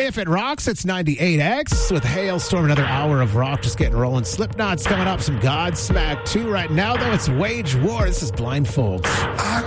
If It Rocks, it's 98X with Hailstorm, another hour of rock just getting rolling. Slipknot's coming up, some Godsmack too. Right now, though, it's Wage War. This is Blindfolds.